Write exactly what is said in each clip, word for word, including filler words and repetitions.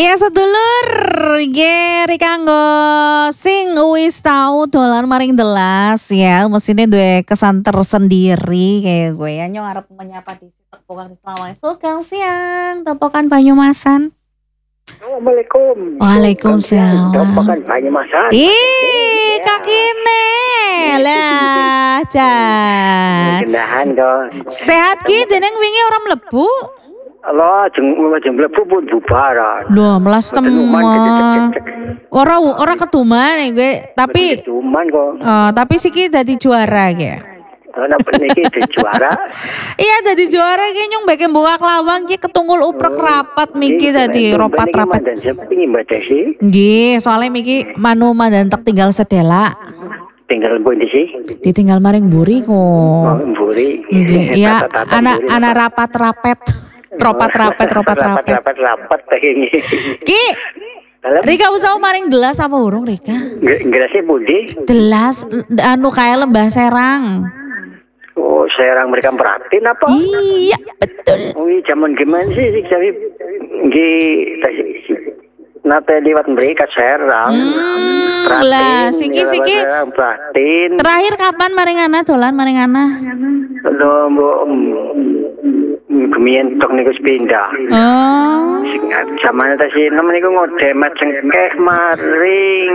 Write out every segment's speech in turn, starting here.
Ya sedulur, Geri kanggo sing wis tau dolan maring delas ya, mestine duwe kesan tersendiri kayak gue ya. Nyong arep menyapa di Tepokan Selawai Sugeng siang, Tepokan Banyumasan. Assalamualaikum. Waalaikumsalam. Tepokan Banyumasan. Ih, kakine lah, Jan. Gendahan dong. Sehat ki deneng wingi ora mlebu. Allah jeng jeng mlebu pun bubaran. Loh, melas temen. Ora ora ketuman gue, tapi ketuman kok. Oh, tapi siki dadi juara ge. Ana peniki dadi juara. Iya dadi juara ki nyung beke buka lawang ki ketungul uprek rapat miki dadi ropat-rapat. Dan sepi mbadesi. Nggih, soalnya miki manu mandantek tinggal sedela. Tinggal pundi sih? Ditinggal maring mburi kok. Oh, mburi. Nggih, iya anak anak rapat-rapet. Ropat-rapet, ropat-rapet. Rapat-rapat ini. Ki, Rika usah maring delas apa urung Rika? Gelasnya budi. Delas, anu kayak lembah Serang. Oh, Serang mereka perhatiin apa? Iya, betul. Oh, zaman gimana sih sih tapi nggih nate liwat mereka Serang. Hmm, lah, siki-siki. Perhatiin. Terakhir kapan maringana dolan maringana? Lo mbok kemien tok niku pindah. Oh. Samane ta sih nom niku ngodemat cengkeh maring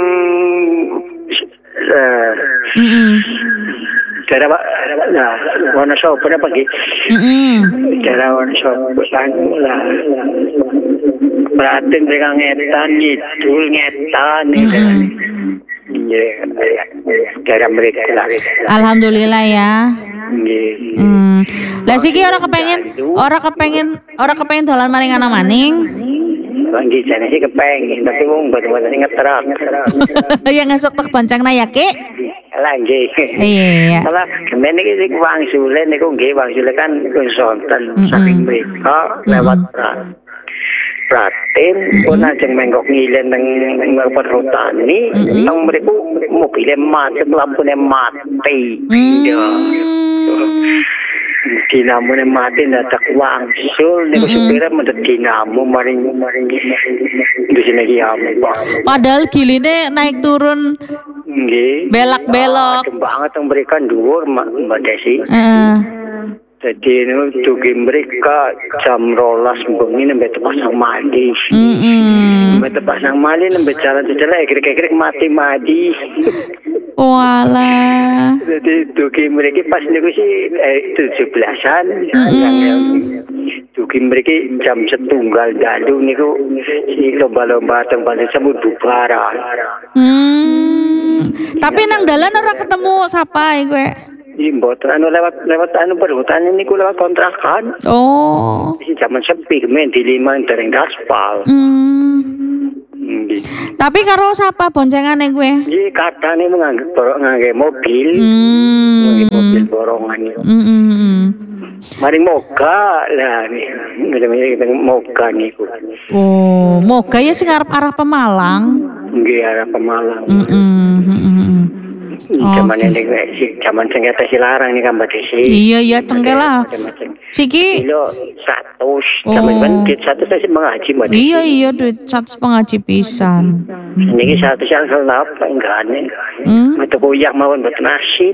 eh Heeh. Cara Pak nah wono sapa napa nggih? Heeh. Cara wono sapa lah. Praten mereka ngetan ngidul ngetan iya cara mereka lah. Alhamdulillah ya. Nggih. Hmm. Lah siki ora kepengen, ora kepengen, ora kepengen dolan maring ana maning. Nggih jane sih kepengin tapi wong boten ngetrak. Ya ngesuk tek boncengna ya, Ki. Lah nggih. Iya. Lah kemen iki sing wangsule niku nggih wangsule kan konsultan saking mereka lewat Praten pun ajeng menggok ngilen nang perhutani nang mriku mobilnya mati lampune mati ya dinamune mati ndadak wangsul niku supire mendet dinamo maring maring di sini iki padahal giline naik turun nggih belak-belok banget memberikan dhuwur Mbak Desi. Heeh. Jadi ini tugi mereka jam rolas bengi nembe pasang mandi. Mm nembe pasang mandi nembe jalan-jalan kira-kira mati mati. Walah. Jadi tugi mereka pas niku sih tujuh belasan yang tugi mereka jam setunggal dalu niku si lomba-lomba tempat disebut bubaran. Hmm. Tapi nang dalan ora ketemu sapa gue. Imbot anu lewat lewat anu perhutan ini ku lewat kontrakan. Oh. Di zaman sepi men di lima dereng aspal. Hmm. Hmm. Tapi karo sapa boncengane gue? Iki katane ngangge borong ngangge mobil. Hmm. Ngangge mobil borongan. Hmm. hmm. Mari moga lah nih. Ngene moga niku. Oh, moga ya sing arep-arep Pemalang. Nggih arep Pemalang. Heeh. Heeh. Zaman ini sih zaman sengketa silarang nih kan Mbak Desi. Iya iya cengkel lah. Siki kilo satu, zaman kan duit satu saya sih mengaji Mbak Desi. Iya iya duit satu pengaji pisan. Ini satu yang salah apa enggak aneh. Hmm? Itu kuyak mawon buat nasi.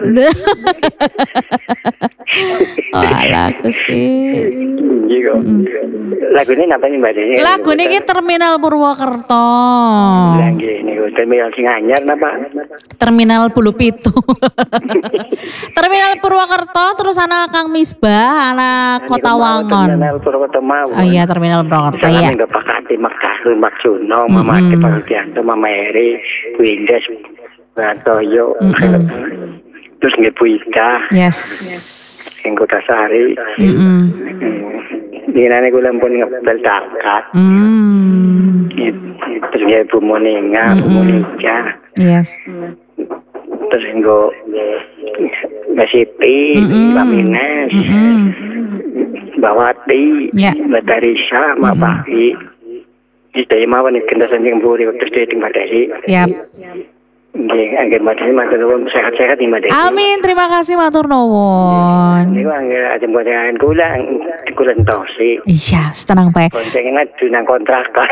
Alah Gusti. Iya. Lagu ini apa nih Mbak Desi? Lagu ini ki Terminal Purwokerto. Lagi ini terminal sing anyar napa? Terminal Bulu Pitu. Terminal Purwokerto terus anak Kang Misbah, anak Kota Wangon. Terminal Purwokerto mau. Oh iya Terminal Purwokerto ya. Nggak pakati Maksud Maksuno, Mama Ati Pangtianto, Mama Eri, Windes, Ratoyo, terus nggak Puika. Yes. Yang Kota Sari. Di mana gue lampun ngepel tangkat. Terus nggak Ibu Moninga, Bu Monika. Yes. Terus gue Mbak Siti, Mbak Mines, Mbak Wati, Mbak Tarisa, Mbak Bahi. Di tema apa nih kendaraan yang buri terus dating Mbak Desi. Yap. Nggih, anggen madhep matur nuwun sehat-sehat nih Mbak Desi. Amin, terima kasih matur nuwun. Niku anggen ajeng boncengan kula kula entosi. Iya, tenang bae. Boncengan dunang kontrakan.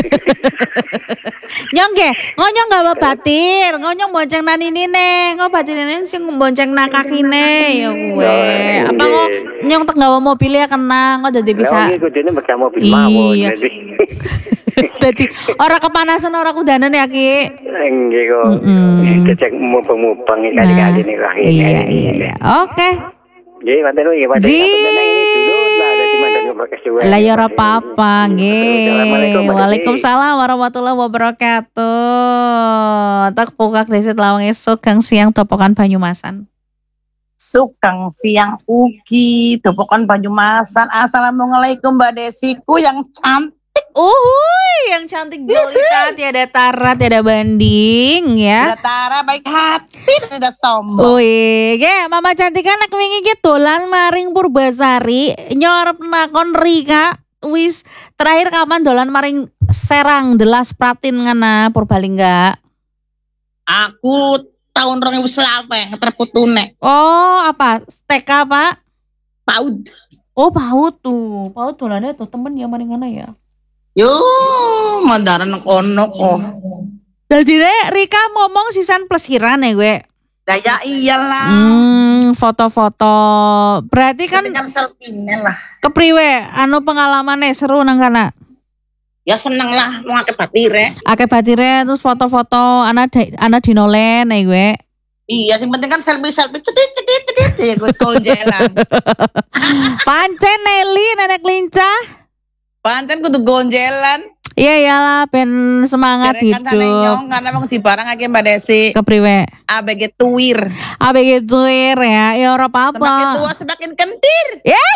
Nyong ge, ngonyong gawa batir, ngonyong bonceng nani nine, ngo batir nini sing bonceng na kakine, ya gue. Apa ngo nyong tak gawa mobil ya kena, ngo jadi bisa. Oh iya, kudune bakal mobil mawon. Iya. Jadi orang kepanasan orang kudanan ya ki. Nggih kok. Kecek mupeng-mupeng kali-kali nih lah. Iya iya iya. Oke. Nggih, manten nggih, manten. Ji. Ini dulu lah dadi manten kesuwen. Lah ya ora apa-apa nggih. Assalamualaikum, Mbak Desi. Waalaikumsalam warahmatullahi wabarakatuh. Tak pukak desit lawang esuk kang siang topokan Banyumasan. Sukang siang ugi topokan Banyumasan. Assalamualaikum Mbak Desiku yang cantik. Uhuy, yang cantik jelita, tiada tara, tiada banding ya. Tidak tara baik hati dan tidak sombong. Wih, ge, mama cantik anak wingi ge dolan maring Purbasari, nyorep nakon Rika. Wis terakhir kapan dolan maring Serang Delas Pratin ngana Purbalingga? Aku tahun dua ribu delapan terputune. Oh, apa? T K, Pak? Paud. Oh, PAUD tuh. PAUD dolannya tuh temen ya maring ngana ya. Yo, mandaran kono kok. Jadi Rika ngomong sisan plesiran ya gue. Daya iyalah. Hmm, foto-foto. Berarti kan Kan selfie-nya lah. kepriwe anu pengalamannya seru nang kana. Ya seneng lah mau ake batire. Ake batire terus foto-foto anak anak dinolen ya gue. Iya, yang penting kan selfie-selfie cedit cedit cedit ya gue gonjelan. Pancen Nelly nenek lincah. Pancen kudu gonjelan. Iya iyalah ben semangat Kan sana hidup. nyong karena emang si barang ake Mbak Desi. Kepriwe? A B G tuwir. Apa gitu ya? Ya ora Semakin apa-apa. tua semakin kentir.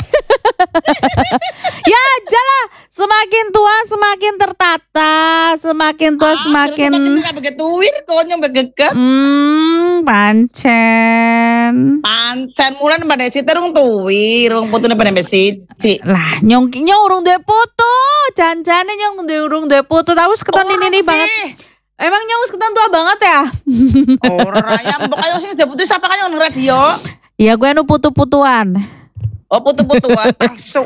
Ya aja lah. Semakin tua semakin tertata, semakin tua semakin Semakin A B G tuwir konyo begegep. hmm pancen. Pancen mulan Mbak Desi terung tuwir, rung putune pada Mbak Siji. Lah nyong nyong urung duwe putu. Janjane nyong duwe urung duwe putu. Tapi wis keton ini nih banget. Emang nyong wis keton tua banget ya? Ora ya mbok ayo sing disebut siapa kan yang radio. Iya gue anu putu-putuan. Oh putu-putuan masuk.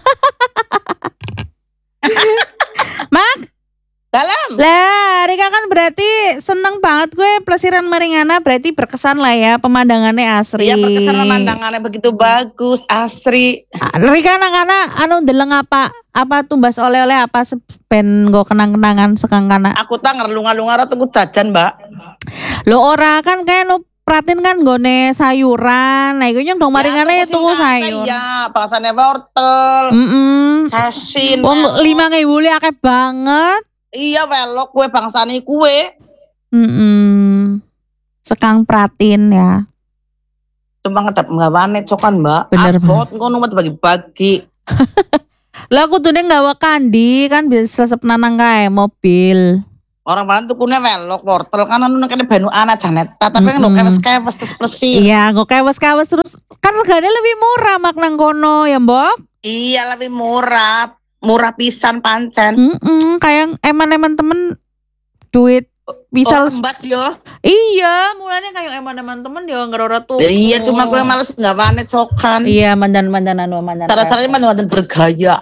Mak, Dalam. lah Rika kan berarti seneng banget gue plesiran Maringana, berarti berkesan lah ya pemandangannya asri. Iya berkesan pemandangannya begitu bagus, asri. Rika anak-anak anu deleng apa apa tumbas oleh-oleh apa ben go kenang-kenangan sekang kana. Aku tak ngerlunga-lunga tuku jajan, Mbak. Lo ora kan kayak nu pratin kan gone sayuran. Nah, iku nyong dong Maringana tuku sayur. Iya, bangsane wortel, Mm-mm. sasin. Wong lima ngewu li akeh banget. Iya, welok kue bangsane kue. Mm-mm. Sekang pratin ya. Cuma ngedap ngawane cokan, Mbak. Bener, Abot ngono mah bagi-bagi. Lah kudune nggawa kandi kan bisa resep nanang kae mobil. Orang paling tukune welok wortel kan anu kene banu anak Janeta tapi kan Mm-mm. kewes-kewes terus bersih. Iya, kok kewes-kewes terus kan regane lebih murah mak nang kono ya, Mbok. Iya, lebih murah. Murah pisan pancen. Mm kayak eman-eman temen duit bisa Oh, kembas yo. iya, mulanya kayak eman-eman temen dia nggak ora tuh. Iya, cuma gue males ngawane cokan. Iya, mandan-mandan anu mandan. Cara-caranya mantan bergaya.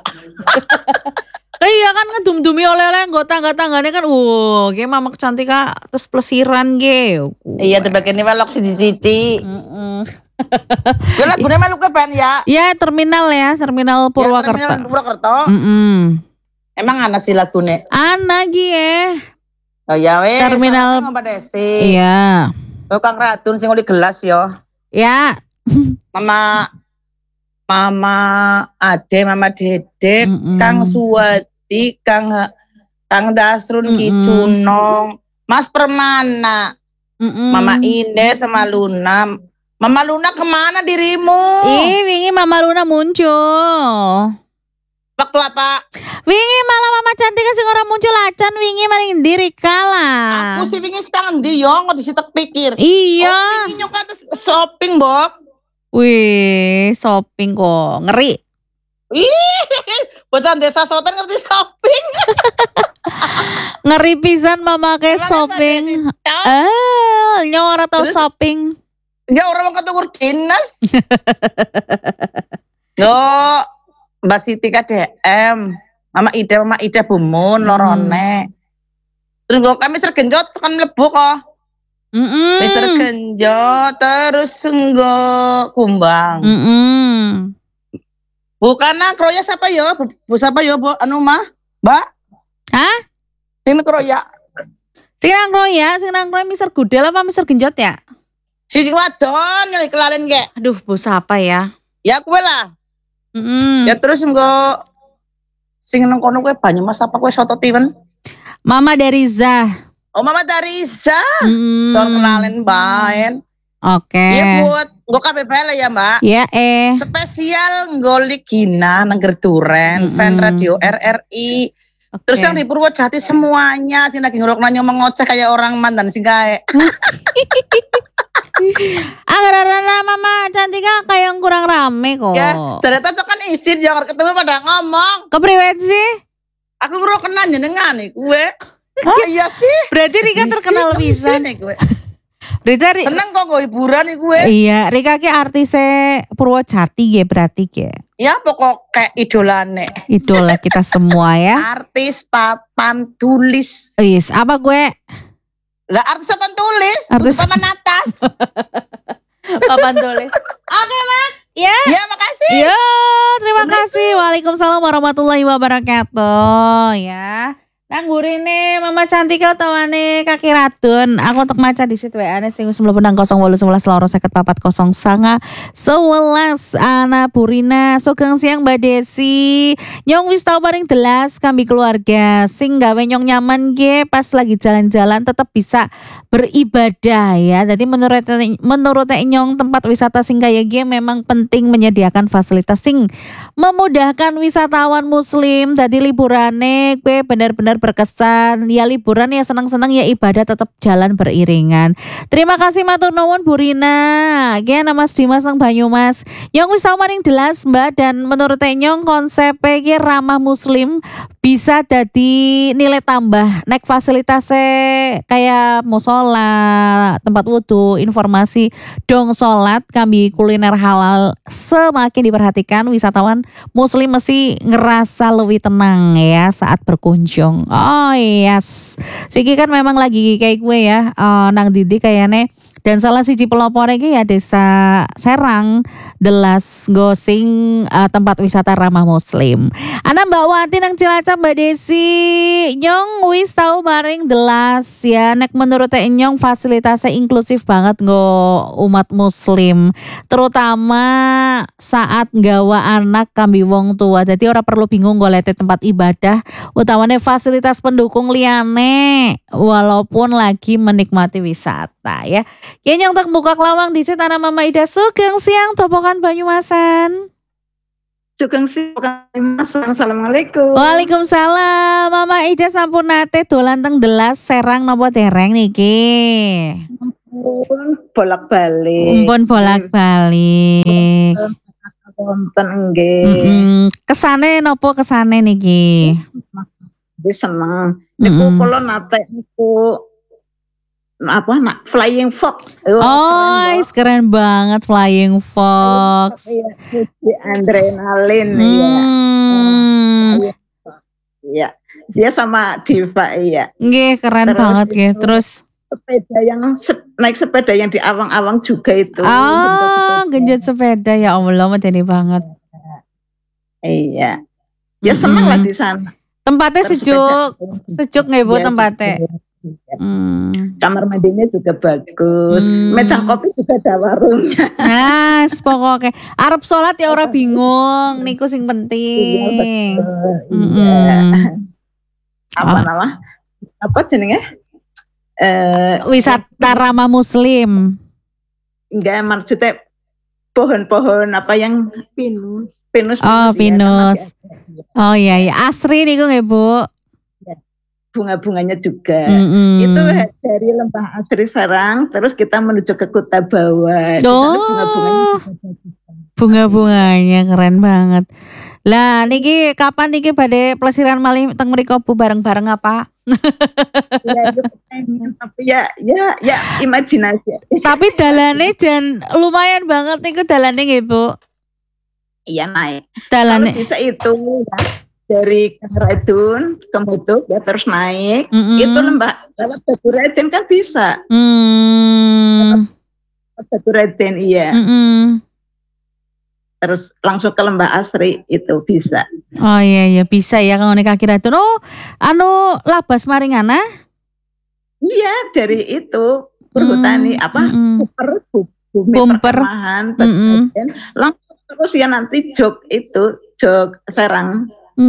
Iya kan ngedum-dumi oleh-oleh nggo tangga-tanggane kan. Uh, ge mamak cantika terus plesiran ge. Iya, tebakan ini welok siji-siji. Heeh. Gue lah gue melu ke ban ya. Ya terminal ya, terminal Ya, terminal Purwakarta. Purwakarta. Mm-mm. Emang ana sih lagune. Ana gie. Oh ya wes. Terminal- Mbak Desi. Iya. Oh Kang Ratun sing di gelas yo. Ya. Mama Mama Ade, Mama Dede, Mm-mm. Kang Suwadi, Kang Kang Dasrun, Ki Mm-mm. Junong, Mas Permana, Mm-mm. Mama Inde sama Luna. Mama Luna kemana dirimu? Ih, wingi Mama Luna muncul. Waktu apa? Wingi malah Mama cantik sing ora muncul acan wingi maring diri kalah. Aku sih pingin setengah ndi yo, kok disitek pikir. Iya. Oh, pingin nyok atas shopping, Bok. Wih, shopping kok ngeri. Ih, bocah desa Sotan ngerti shopping. Ngeri pisan mama ke shopping. Eh, nyong ora tau shopping. Ya orang mau ketukur dinas. Yo, Mbak Siti K D M, Mama Ida, Mama Ida Bumun, lorone. Terus gue kami sergenjot kan mlebu kok. Mm-mm. Mister Genjot terus enggak kumbang. Mm-mm. Bukan nak kroya siapa yo? Bu, bu siapa yo? Bu anu mah, Mbak? Hah? Sing kroya. Sing nang kroya, sing nang kroya Mister Gudel apa Mister Genjot ya? Si wadon yang kelalen ge. Aduh, bos apa ya? Ya kue lah. Mm-mm. Ya terus enggak sing nang kono kue Banyumas apa kue soto tiwen? Mama Dariza. Oh Mama Dariza. Mm. Don kelalen baen. Oke. Iya buat gue kabeh bele ya Mbak. Ya eh. Spesial ngolik Gina nang Gerduren, Mm-mm. fan radio R R I. Oke. Terus yang di Purwojati semuanya sing lagi nguruk nanyo mengoceh kayak orang mantan sing gawe. Agrarana mama Cantika kayak yang kurang rame kok. Ya, cerita tuh kan isin jangan ketemu pada ngomong. Kepriwet sih? Aku nguruk kenal jenengan nih gue. Oh iya sih. Berarti Rika terkenal bisa. nih gue. Rika ri- Seneng kok gue hiburan nih gue. Iya, Rika ki artisnya Purwojati ya berarti ya. Ya pokok kayak idolane. Idola kita semua ya. Artis papan tulis. Wis, apa gue? Lah artis papan tulis, Artis- artis papan atas. Papan tulis. Oke, Mak. Ya. Ya makasih. Yo, terima kasih. Waalaikumsalam warahmatullahi wabarakatuh. Ya. Nang burine Mama Cantika tawane kaki radun. Aku untuk maca di situ W A-ne sing wis mlebu nang nol delapan satu satu loro seket papat kosong sanga sewelas Ana Purina. Sugeng siang Mbak Desi. Nyong wis tau paring delas kambi keluarga sing gawe nyong nyaman ge pas lagi jalan-jalan tetap bisa beribadah ya. Jadi menurut menurut nyong tempat wisata sing kaya ge memang penting menyediakan fasilitas sing memudahkan wisatawan muslim. Jadi liburane gue benar-benar berkesan. Ya liburan ya senang-senang ya ibadah tetap jalan beriringan. Terima kasih matur nuwun Bu Rina. Ge nama Dimas nang Banyumas. Yang wis tau maring jelas Mbak dan menurut nyong konsep ge ramah muslim bisa jadi nilai tambah. Nek fasilitasnya kayak musola, tempat wudhu, informasi dong salat, kambi kuliner halal semakin diperhatikan wisatawan muslim mesti ngerasa lebih tenang ya saat berkunjung. Oh yes, Siki kan memang lagi kayak gue ya, uh, nang Didi kayaknya. Dan salah siji pelopor iki ya Desa Serang, Delas Gosing, uh, tempat wisata ramah muslim. Ana Mbak Wati nang Cilacap Mbak Desi, nyong wis tau maring Delas ya. Nek menurut nyong fasilitasnya inklusif banget nggo umat muslim. Terutama saat nggawa anak kambi wong tua. Jadi ora perlu bingung golete tempat ibadah, utamane fasilitas pendukung liyane walaupun lagi menikmati wisata ya. Ya nyong tak buka kelawang di situ tanah Mama Ida. Sugeng siang Topokan Banyumasan. Sugeng siang Banyumasan. Assalamualaikum. Waalaikumsalam. Mama Ida sampun nate dolan teng Delas Serang napa dereng niki? Ampun bolak-balik. Ampun bolak-balik. Wonten nggih. Mm-mm. Kesane napa kesane niki? Wis seneng. Niku Mm-mm. kula nate niku apa nak Flying Fox. Oh, is keren banget Flying Fox. Di adrenalin ya. Hmm. Iya. Dia sama Diva iya. Nggih, keren Terus banget itu- nggih. Terus Sepeda yang sep- naik sepeda yang di awang-awang juga itu. Genjot oh, sepeda. genjot sepeda ya Allah, medeni banget. Iya. Ya seneng lah Mm-mm. di sana. Tempatnya Terus sejuk. sepeda- Sejuk nggih Bu Iya, tempatnya. sejuk. Hmm. Kamar mandinya juga bagus. Hmm. Meja kopi juga ada warungnya. Nah, pokoknya arep sholat ya ora bingung, niku sing penting. Iya. Mm-mm. Apa Oh. nama? Apa jenenge? Eh, Wisata ramah muslim. enggak maksudnya pohon-pohon apa yang pinus, pinus. Oh, ya, pinus. namanya. Oh iya ya, asri niku nggih Bu. Bunga-bunganya juga. Mm-mm. Itu dari Lembah Asri Serang, terus kita menuju ke Kota Bawah. Di sana Oh. bunga-bunganya juga bagus. Bunga-bunganya keren banget. Lah niki kapan niki badhe plesiran malih teng mriko Bu bareng-bareng apa? Ya, ya, pengen, tapi ya ya ya imajinasi. Tapi dalane jan lumayan banget niku dalane nggih Bu. Iya naik. Dalane Kalau bisa itu ya, dari Redun ke Mutuk ya terus naik. Mm-mm. Itu lembah lewat Batu Raden kan bisa. Hmm. Batu Raden iya. Mm-mm. Terus langsung ke Lembah Asri itu bisa. Oh iya iya bisa ya kalau nek kaki Radun. Oh, anu labas maringana? Iya dari itu perhutani Hmm, apa mm-mm. bumper bu- bumi Bumper. perkemahan Batu Mm-mm. Raden. Langsung terus ya nanti jog itu jog Serang.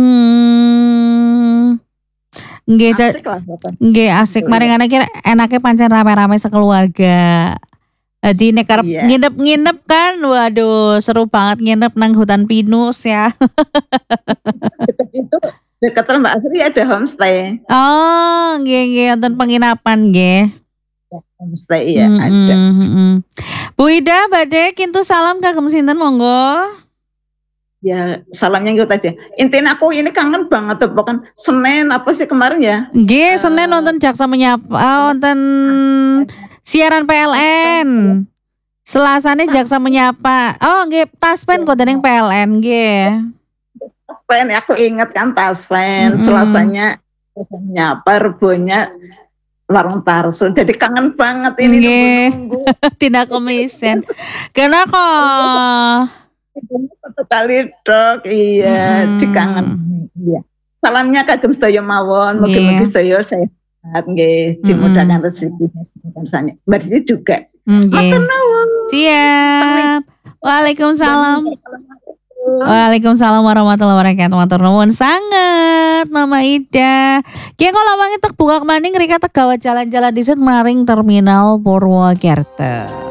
Hmm. Nggih da- Asik lah pokoknya. nggih asik maringana kira enake pancen rame-rame sekeluarga. Jadi nek arep Iya. nginep-nginep kan, waduh seru banget nginep nang hutan pinus ya. Dekat itu dekat Lembah Asri ada homestay. Oh, nggih nggih wonten penginapan nggih. Homestay iya Mm-mm, ada. mm-mm. Bu Ida badhe kintu salam kagem sinten monggo. Ya salamnya gitu aja. Intinya aku ini kangen banget tuh kan Senin apa sih kemarin ya? Nggih, Senin nonton Jaksa Menyapa, ah, wonten siaran P L N. Selasane Jaksa Menyapa. Oh, nggih Taspen kok dening P L N nggih. Taspen aku ingat kan Taspen. Mm-mm. Selasanya nyapa rebonya warung Tarso. Jadi kangen banget ini Nggih. nunggu-nunggu. Tina komisen. Kena kok. Satu kali dok, iya Mm-mm. dikangen. Iya. Salamnya kagem sedaya mawon, Nggih. mugi-mugi sedaya sehat nggih, dimudahkan rezekinya. Misalnya, Mbak Desi juga. Nggih. Matur nuwun. Siap. Waalaikumsalam. Waalaikumsalam warahmatullahi wabarakatuh. Matur nuwun sanget Mama Ida. Ki kok lawange tek buka maning rika tegawa jalan-jalan dhisik maring terminal Purwokerto.